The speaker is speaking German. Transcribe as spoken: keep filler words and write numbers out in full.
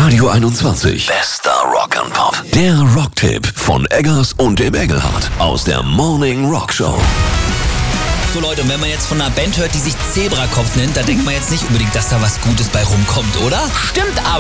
Radio einundzwanzig. Bester Rock'n'Pop. Der Rocktipp von Eggers und dem Engelhardt aus der Morning Rock Show. So Leute, und wenn man jetzt von einer Band hört, die sich Zebrakopf nennt, da denkt man jetzt nicht unbedingt, dass da was Gutes bei rumkommt, oder? Stimmt aber.